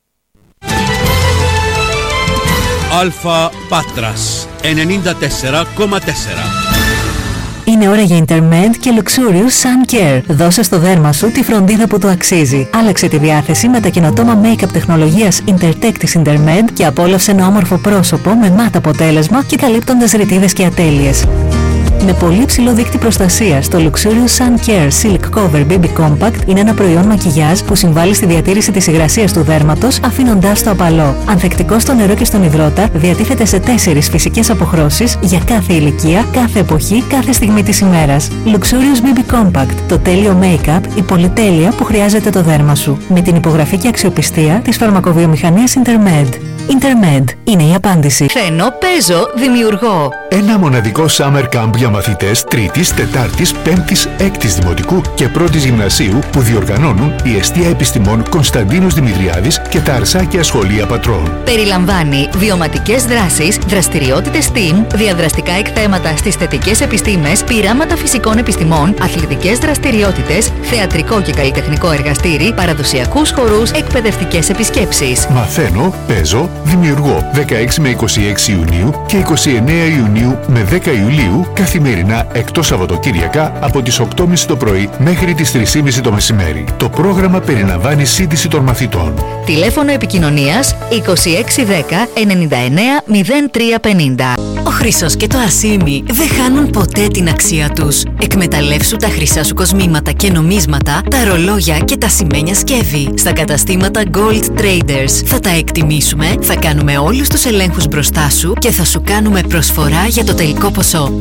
Αλφα Πάτρας ενενήντα τέσσερα κόμμα τέσσερα. Είναι ώρα για Intermed και Luxurious Sun Care. Δώσε στο δέρμα σου τη φροντίδα που το αξίζει. Άλλαξε τη διάθεση με τα καινοτόμα make-up τεχνολογίας Intertech της Intermed και απόλαυσε ένα όμορφο πρόσωπο με μάτ αποτέλεσμα και καλύπτοντας ρητίδες και ατέλειες. Με πολύ ψηλό δείκτη προστασίας, το Luxurious Sun Care Silk Cover Baby Compact είναι ένα προϊόν μακιγιάζ που συμβάλλει στη διατήρηση της υγρασίας του δέρματος, αφήνοντάς το απαλό. Ανθεκτικό στο νερό και στον υδρότα, διατίθεται σε τέσσερις φυσικές αποχρώσεις για κάθε ηλικία, κάθε εποχή, κάθε στιγμή της ημέρας. Luxurious Baby Compact, το τέλειο make-up, η πολυτέλεια που χρειάζεται το δέρμα σου. Με την υπογραφή και αξιοπιστία της φαρμακοβιομηχανίας Intermed. Intermed είναι η απάντηση. Θέλω, παίζω, δημιουργώ. Ένα μοναδικό summer camp για μαθητές τρίτης, τετάρτης, πέμπτης, έκτης δημοτικού και πρώτης γυμνασίου που διοργανώνουν η Εστία Επιστημών Κωνσταντίνος Δημητριάδης και τα Αρσάκια Σχολεία Πατρών. Περιλαμβάνει βιωματικές δράσεις, δραστηριότητες STEAM, διαδραστικά εκθέματα στις θετικές επιστήμες, πειράματα φυσικών επιστημών, αθλητικές δραστηριότητες, θεατρικό και καλλιτεχνικό εργαστήρι, παραδοσιακούς χορούς, εκπαιδευτικές επισκέψεις. Μαθαίνω, παίζω, δημιουργώ δεκαέξι με είκοσι έξι Ιουνίου και είκοσι εννέα Ιουνίου με δέκα Ιουλίου καθημερινά εκτός Σαββατοκύριακα από τις οκτώ και μισή το πρωί μέχρι τις τρεις και μισή το μεσημέρι. Το πρόγραμμα περιλαμβάνει σύντηση των μαθητών. Τηλέφωνο επικοινωνίας είκοσι έξι δέκα ενενήντα εννέα μηδέν τρία πενήντα. Ο Χρυσός και το Αρσίμι δεν χάνουν ποτέ την αξία τους. Εκμεταλλεύσου τα χρυσά σου κοσμήματα και νομίσματα, τα ρολόγια και τα σημαίνια σκεύη. Στα καταστήματα Gold Traders θα τα εκτιμήσουμε, θα κάνουμε όλους τους ελέγχους μπροστά σου και θα σου κάνουμε προσφορά για το τελικό ποσό. Στα Gold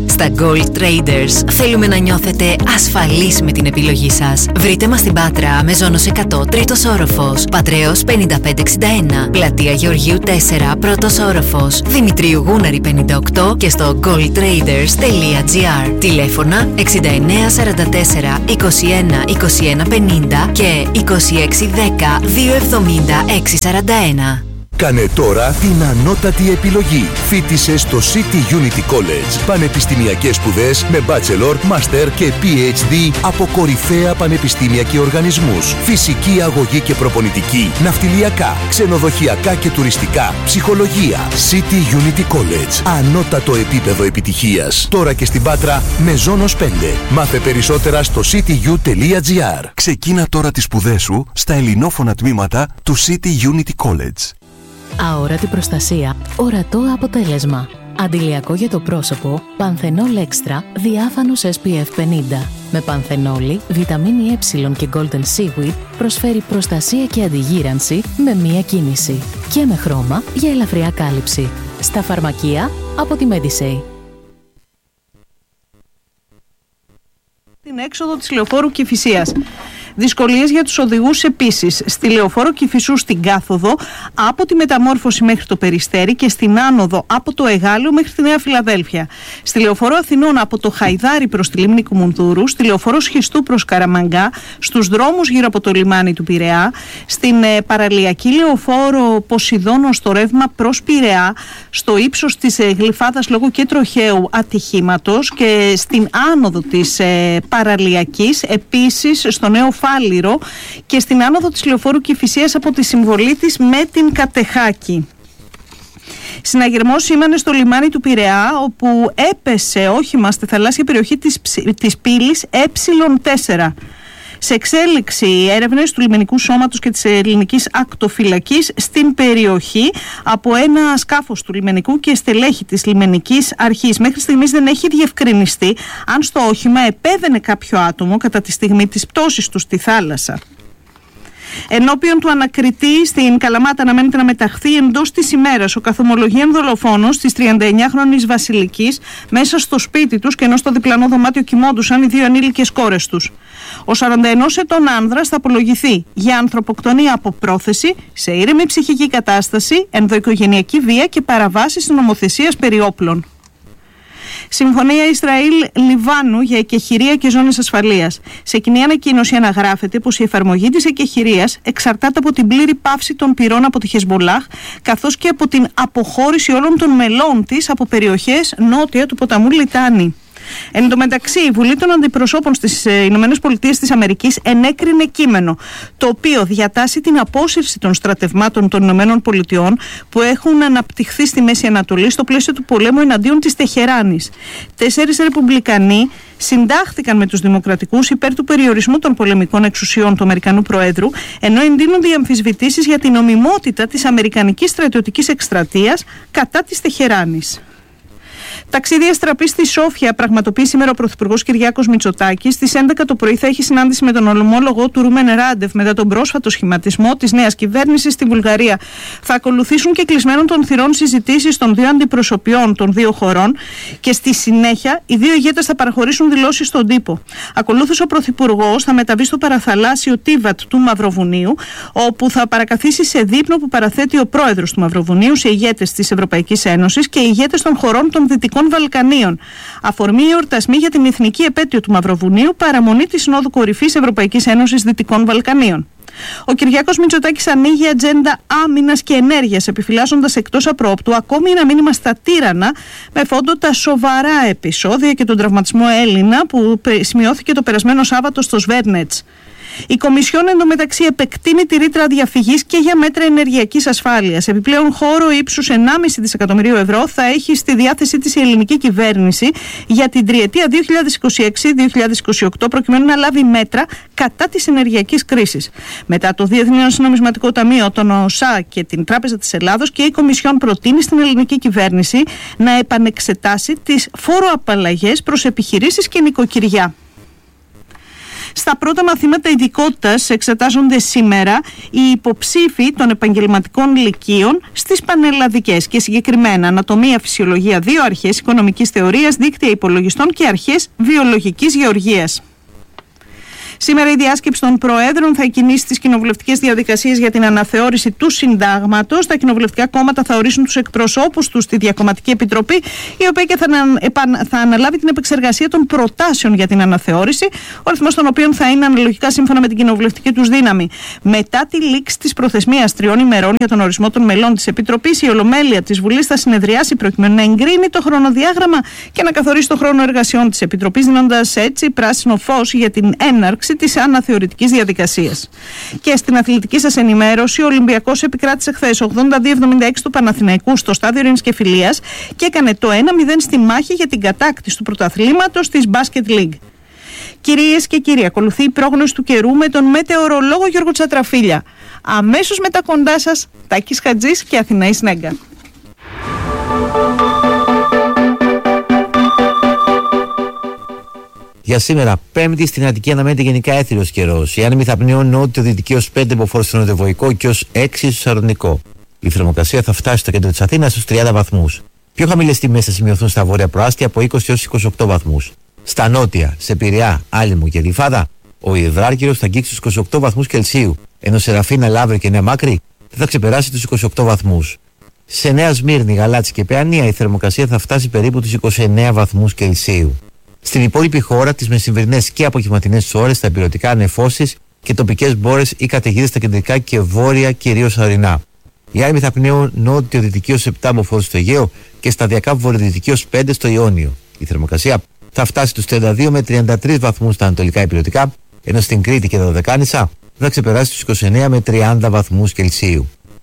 Gold Traders θέλουμε να νιώθετε ασφαλείς με την επιλογή σας. Βρείτε μας στην Πάτρα, Μεζόνος εκατό, τρίτος όροφος, Πατρέως πενήντα πέντε εξήντα ένα, Πλατεία Γεωργίου τέσσερα, πρώτος όροφος, Δημητρίου Γούναρη πενήντα οκτώ και στο gold traders τελεία gr. Τηλέφωνα εξήντα εννέα σαράντα τέσσερα είκοσι ένα είκοσι ένα πενήντα και είκοσι έξι δέκα δύο εβδομήντα έξι σαράντα ένα. Κάνε τώρα την ανώτατη επιλογή. Φοίτησε στο City Unity College. Πανεπιστημιακές σπουδές με bachelor, master και πι έιτς ντι από κορυφαία πανεπιστήμια και οργανισμούς. Φυσική αγωγή και προπονητική, ναυτιλιακά, ξενοδοχειακά και τουριστικά, ψυχολογία. City Unity College. Ανώτατο επίπεδο επιτυχίας. Τώρα και στην Πάτρα, Μεζόνος πέντε. Μάθε περισσότερα στο σίτι γιου τελεία τζι άρ. Ξεκίνα τώρα τις σπουδές σου στα ελληνόφωνα τμήματα του City Unity College. Αόρατη προστασία, ορατό αποτέλεσμα. Αντιλιακό για το πρόσωπο, Πανθενόλ Extra, διάφανος ες πι εφ πενήντα. Με πανθενόλη, βιταμίνη Ε και Golden Seaweed προσφέρει προστασία και αντιγύρανση με μία κίνηση. Και με χρώμα για ελαφριά κάλυψη. Στα φαρμακεία από τη Medisay. Την έξοδο της Λεωφόρου Κηφισίας. Δυσκολίες για τους οδηγούς επίσης στη Λεωφόρο Κηφισού στην κάθοδο από τη Μεταμόρφωση μέχρι το Περιστέρι και στην άνοδο από το Εγάλεο μέχρι τη Νέα Φιλαδέλφια. Στη Λεωφόρο Αθηνών από το Χαϊδάρι προς τη Λίμνη Κουμουνδούρου, στη Λεωφόρο Σχιστού προς Καραμαγκά, στους δρόμους γύρω από το λιμάνι του Πειραιά, στην ε, παραλιακή Λεωφόρο Ποσειδώνο στο ρεύμα προς Πειραιά, στο ύψος της ε, Γλυφάδας λόγω και τροχαίου ατυχήματος και στην άνοδο της ε, παραλιακής, επίσης στο Νέο Φάληρο και στην άνοδο της Λεωφόρου Κηφισίας από τη συμβολή της με την Κατεχάκη. Συναγερμός σήμανε στο λιμάνι του Πειραιά, όπου έπεσε όχημα στη θαλάσσια περιοχή της, της πύλης Ε τέσσερα. Σε εξέλιξη έρευνες του λιμενικού σώματος και της ελληνικής ακτοφυλακής στην περιοχή από ένα σκάφος του λιμενικού και στελέχη της λιμενικής αρχής. Μέχρι στιγμής δεν έχει διευκρινιστεί αν στο όχημα επέδαινε κάποιο άτομο κατά τη στιγμή της πτώσης του στη θάλασσα. Ενώπιον του ανακριτή στην Καλαμάτα αναμένεται να μεταχθεί εντός της ημέρας ο καθομολογίαν δολοφόνος της τριανταεννιάχρονης Βασιλικής μέσα στο σπίτι τους και ενώ στο διπλανό δωμάτιο κοιμόντουσαν οι δύο ανήλικες κόρες τους. Ο σαρανταενός ετών άνδρας θα απολογηθεί για ανθρωποκτονία από πρόθεση σε ήρεμη ψυχική κατάσταση, ενδοοικογενειακή βία και παραβάσεις της νομοθεσίας περί όπλων. Συμφωνία Ισραήλ-Λιβάνου για εκεχηρία και ζώνες ασφαλείας. Σε κοινή ανακοίνωση αναγράφεται πως η εφαρμογή της εκεχηρίας εξαρτάται από την πλήρη πάυση των πυρών από τη Χεσμολάχ, καθώς και από την αποχώρηση όλων των μελών της από περιοχές νότια του ποταμού Λιτάνη. Εν τω μεταξύ, η Βουλή των Αντιπροσώπων στις Ηνωμένες Πολιτείες της Αμερικής ενέκρινε κείμενο, το οποίο διατάσσει την απόσυρση των στρατευμάτων των Ηνωμένων Πολιτειών που έχουν αναπτυχθεί στη Μέση Ανατολή στο πλαίσιο του πολέμου εναντίον της Τεχεράνης. Τέσσερις ρεπουμπλικανοί συντάχθηκαν με τους δημοκρατικούς υπέρ του περιορισμού των πολεμικών εξουσιών του Αμερικανού Προέδρου, ενώ εντείνονται οι αμφισβητήσεις για την νομιμότητα της αμερικανικής στρατιωτικής εκστρατείας κατά της Τεχεράνης. Ταξίδι αστραπή στη Σόφια πραγματοποιεί σήμερα ο Πρωθυπουργός Κυριάκος Μητσοτάκης. Στις έντεκα το πρωί θα έχει συνάντηση με τον ομόλογο του Ρούμεν Ράντεφ μετά τον πρόσφατο σχηματισμό της νέας κυβέρνησης στη Βουλγαρία. Θα ακολουθήσουν και κλεισμένων των θυρών συζητήσεις των δύο αντιπροσωπιών των δύο χωρών και στη συνέχεια οι δύο ηγέτες θα παραχωρήσουν δηλώσεις στον τύπο. Ακολούθησε ο Πρωθυπουργός θα μεταβεί στο παραθαλάσσιο Τίβατ του Μαυροβουνίου, όπου θα παρακαθίσει σε δείπνο που παραθέτει ο πρόεδρος του Μαυροβουνίου σε ηγέτες της Ευρωπαϊκής Ένωσης και ηγέτες των χωρών των Δυτικών Βαλκανίων. Αφορμή οι εορτασμοί για την εθνική επέτειο του Μαυροβουνίου, παραμονή της Συνόδου Κορυφής Ευρωπαϊκής Ένωσης Δυτικών Βαλκανίων. Ο Κυριάκος Μητσοτάκης ανοίγει ατζέντα άμυνας και ενέργειας, επιφυλάσσοντας εκτός απρόπτου ακόμη ένα μήνυμα στα τύρανα με φόντο τα σοβαρά επεισόδια και τον τραυματισμό Έλληνα που σημειώθηκε το περασμένο Σάββατο στο Σβέρνετς. Η Κομισιόν εντωμεταξύ επεκτείνει τη ρήτρα διαφυγής και για μέτρα ενεργειακής ασφάλειας. Επιπλέον, χώρο ύψους ενάμιση δισεκατομμυρίου ευρώ θα έχει στη διάθεσή της η ελληνική κυβέρνηση για την τριετία δύο χιλιάδες είκοσι έξι με δύο χιλιάδες είκοσι οκτώ, προκειμένου να λάβει μέτρα κατά της ενεργειακής κρίσης. Μετά το Διεθνές Νομισματικό Ταμείο, τον ΟΣΑ και την Τράπεζα της Ελλάδος, και η Κομισιόν προτείνει στην ελληνική κυβέρνηση να επανεξετάσει τις φόροαπαλλαγές προς επιχειρήσεις και νοικοκυριά. Στα πρώτα μαθήματα ειδικότητας εξετάζονται σήμερα οι υποψήφοι των επαγγελματικών λυκείων στις πανελλαδικές και συγκεκριμένα ανατομία, φυσιολογία δύο, αρχές οικονομικής θεωρίας, δίκτυα υπολογιστών και αρχές βιολογικής γεωργίας. Σήμερα η διάσκεψη των Προέδρων θα εκκινήσει τις κοινοβουλευτικές διαδικασίες για την αναθεώρηση του συντάγματος. Τα κοινοβουλευτικά κόμματα θα ορίσουν τους εκπροσώπους τους στη Διακομματική Επιτροπή, η οποία και θα, θα αναλάβει την επεξεργασία των προτάσεων για την αναθεώρηση, ο αριθμός των οποίων θα είναι αναλογικά σύμφωνα με την κοινοβουλευτική τους δύναμη. Μετά τη λήξη της προθεσμίας τριών ημερών για τον ορισμό των μελών της Επιτροπής, η Ολομέλεια της Βουλής θα συνεδριάσει προκειμένου να εγκρίνει το χρονοδιάγραμμα και να καθορίσει το χρόνο εργασιών της Επιτροπής, δίνοντας έτσι πράσινο φως για την έναρξη της αναθεωρητικής διαδικασίας. Και στην αθλητική σας ενημέρωση, ο Ολυμπιακός επικράτησε χθες ογδόντα δύο εβδομήντα έξι του Παναθηναϊκού στο στάδιο Ειρήνης και Φιλίας και έκανε το ένα μηδέν στη μάχη για την κατάκτηση του πρωταθλήματος της Basket League. Κυρίες και κύριοι, ακολουθεί η πρόγνωση του καιρού με τον μετεωρολόγο Γιώργο Τσατραφίλια. Αμέσως μετά κοντά σας, Τάκης Χατζής και Αθηναής Νέγκα. Για σήμερα, Πέμπτη, στην Αττική αναμένεται γενικά έθριος καιρός. Οι άνεμοι θα πνέουν νότιο-δυτική ως πέντε μποφόρ στο νοτιοβοϊκό και ως έξι στο σαρονικό. Η θερμοκρασία θα φτάσει στο κέντρο της Αθήνας στους τριάντα βαθμούς. Πιο χαμηλές τιμές θα σημειωθούν στα βόρεια προάστια από είκοσι έως είκοσι οκτώ βαθμούς. Στα νότια, σε Πειραιά, Άλυμο και Γλυφάδα, ο υδράργυρος θα αγγίξει τους είκοσι οκτώ βαθμούς Κελσίου, ενώ σε Ραφίνα, Λαύρη και Νέα Μάκρη δεν θα ξεπεράσει τους είκοσι οκτώ βαθμούς. Σε Νέα Σμύρνη, Γαλάτσι και Παιανία η θερμοκρασία θα φτάσει περίπου τους είκοσι εννέα βαθμούς Κελσίου. Στην υπόλοιπη χώρα, τις μεσημβρινές και απογευματινές ώρες, τα υπηρετικά νεφώσεις και τοπικές μπόρες ή καταιγίδες στα κεντρικά και βόρεια, κυρίως ορεινά. Οι άνεμοι θα πνέουν νότιο-δυτική ως επτά μποφόρ στο Αιγαίο και σταδιακά βορειοδυτική ως πέντε στο Ιόνιο. Η θερμοκρασία θα φτάσει τους τριάντα δύο με τριάντα τρεις βαθμούς στα ανατολικά υπηρετικά, ενώ στην Κρήτη και τα Δωδεκάνησα θα ξεπεράσει τους είκοσι εννέα με τριάντα βαθμούς Κελσίου.